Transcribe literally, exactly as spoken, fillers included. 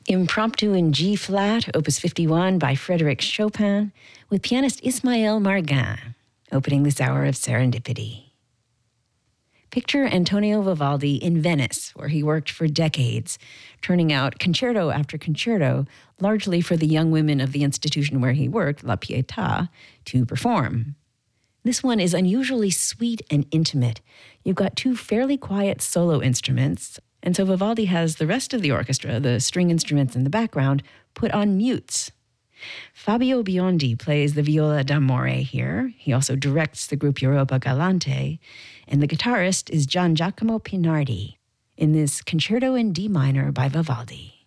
Impromptu in G-flat, opus fifty-one by Frédéric Chopin, with pianist Ismaël Margin, opening this hour of Serendipity. Picture Antonio Vivaldi in Venice, where he worked for decades, turning out concerto after concerto, largely for the young women of the institution where he worked, La Pietà, to perform. This one is unusually sweet and intimate. You've got two fairly quiet solo instruments, and so Vivaldi has the rest of the orchestra, the string instruments in the background, put on mutes. Fabio Biondi plays the viola d'amore here. He also directs the group Europa Galante, and the guitarist is Gian Giacomo Pinardi in this Concerto in D minor by Vivaldi.